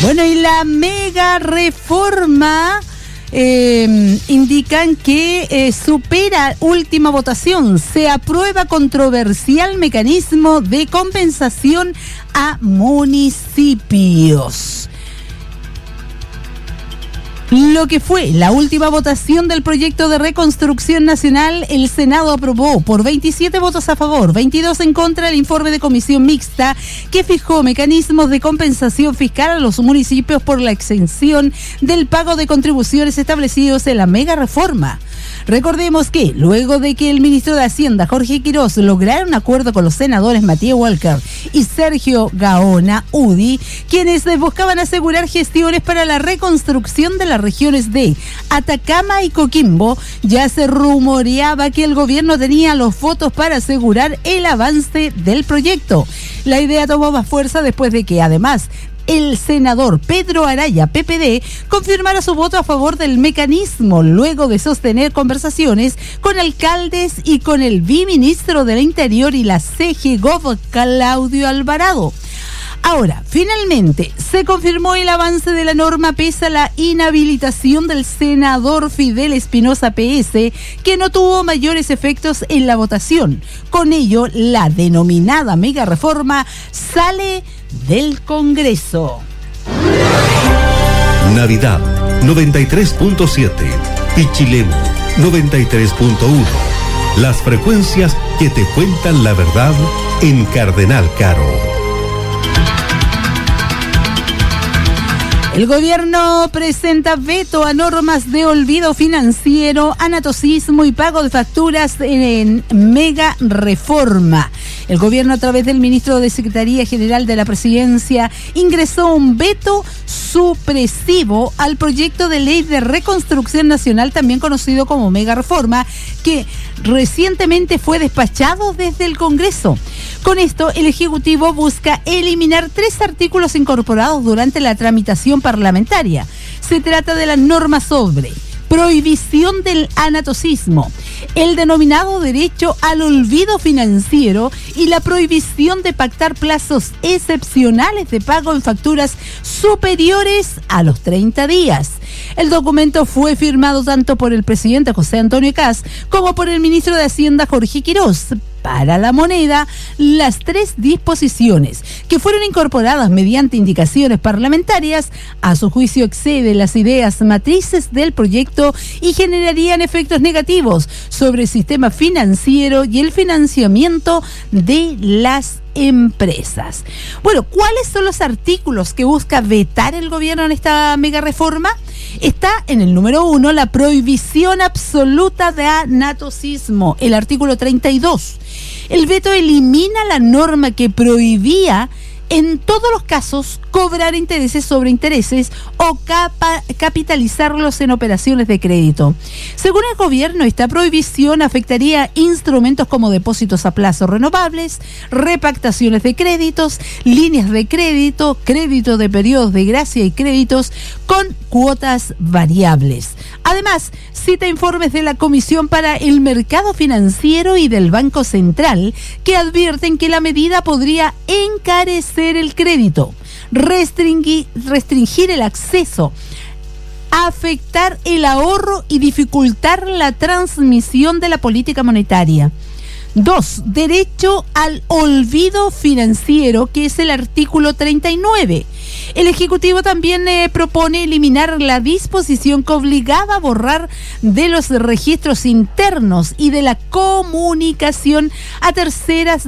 Bueno, y la mega reforma indican que supera última votación. Se aprueba controversial mecanismo de compensación a municipios. Lo que fue la última votación del proyecto de reconstrucción nacional, el Senado aprobó por 27 votos a favor, 22 en contra el informe de comisión mixta que fijó mecanismos de compensación fiscal a los municipios por la exención del pago de contribuciones establecidos en la mega reforma. Recordemos que luego de que el ministro de Hacienda, Jorge Quirós, lograra un acuerdo con los senadores Matías Walker y Sergio Gaona Udi, quienes buscaban asegurar gestiones para la reconstrucción de las regiones de Atacama y Coquimbo, ya se rumoreaba que el gobierno tenía los votos para asegurar el avance del proyecto. La idea tomó más fuerza después de que, además, el senador Pedro Araya, PPD, confirmara su voto a favor del mecanismo luego de sostener conversaciones con alcaldes y con el viceministro del Interior y la CG Gov, Claudio Alvarado. Ahora, finalmente, se confirmó el avance de la norma pese a la inhabilitación del senador Fidel Espinosa PS, que no tuvo mayores efectos en la votación. Con ello, la denominada mega reforma sale del Congreso. Navidad 93.7, Pichilemu 93.1. Las frecuencias que te cuentan la verdad en Cardenal Caro. El gobierno presenta veto a normas de olvido financiero, anatocismo y pago de facturas en mega reforma. El gobierno, a través del ministro de Secretaría General de la Presidencia, ingresó un veto supresivo al proyecto de ley de reconstrucción nacional, también conocido como mega reforma, que recientemente fue despachado desde el Congreso. Con esto, el Ejecutivo busca eliminar 3 artículos incorporados durante la tramitación parlamentaria. Se trata de las normas sobre prohibición del anatocismo, el denominado derecho al olvido financiero y la prohibición de pactar plazos excepcionales de pago en facturas superiores a los 30 días. El documento fue firmado tanto por el presidente José Antonio Kast como por el ministro de Hacienda Jorge Quirós. Para la moneda, las 3 disposiciones que fueron incorporadas mediante indicaciones parlamentarias, a su juicio exceden las ideas matrices del proyecto y generarían efectos negativos sobre el sistema financiero y el financiamiento de las empresas. Bueno, ¿cuáles son los artículos que busca vetar el gobierno en esta mega reforma? Está en el número 1 la prohibición absoluta de anatocismo, el artículo 32. El veto elimina la norma que prohibía en todos los casos cobrar intereses sobre intereses o capitalizarlos en operaciones de crédito. Según el gobierno, esta prohibición afectaría instrumentos como depósitos a plazo renovables, repactaciones de créditos, líneas de crédito, crédito de periodos de gracia y créditos con cuotas variables. Además, cita informes de la Comisión para el Mercado Financiero y del Banco Central que advierten que la medida podría encarecer el crédito, restringir el acceso, afectar el ahorro y dificultar la transmisión de la política monetaria. 2. Derecho al olvido financiero, que es el artículo 39. El Ejecutivo también propone eliminar la disposición que obligaba a borrar de los registros internos y de la comunicación a terceros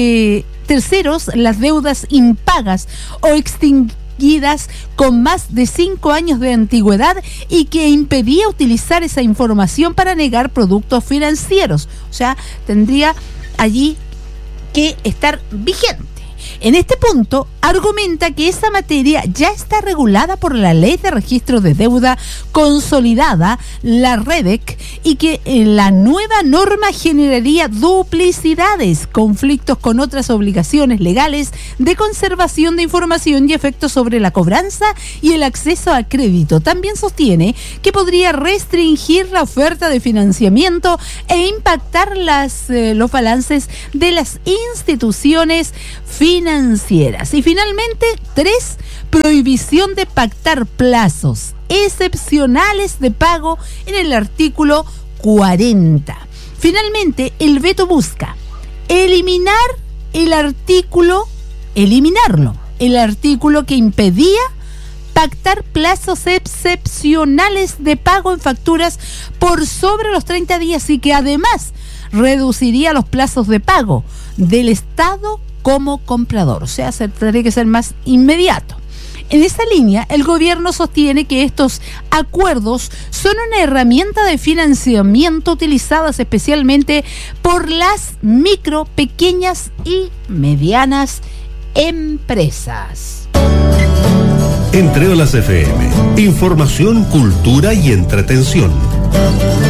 las deudas impagas o extinguidas con más de 5 años de antigüedad y que impedía utilizar esa información para negar productos financieros. O sea, tendría allí que estar vigente. En este punto, argumenta que esa materia ya está regulada por la Ley de Registro de Deuda Consolidada, la REDEC, y que la nueva norma generaría duplicidades, conflictos con otras obligaciones legales de conservación de información y efectos sobre la cobranza y el acceso a crédito. También sostiene que podría restringir la oferta de financiamiento e impactar los balances de las instituciones financieras financieras. Y finalmente, 3, prohibición de pactar plazos excepcionales de pago en el artículo 40. Finalmente, el veto busca eliminarlo, el artículo que impedía pactar plazos excepcionales de pago en facturas por sobre los 30 días y que además reduciría los plazos de pago del Estado como comprador, o sea, tendría que ser más inmediato. En esa línea, el gobierno sostiene que estos acuerdos son una herramienta de financiamiento utilizadas especialmente por las micro, pequeñas y medianas empresas. Entre Olas FM, información, cultura y entretención.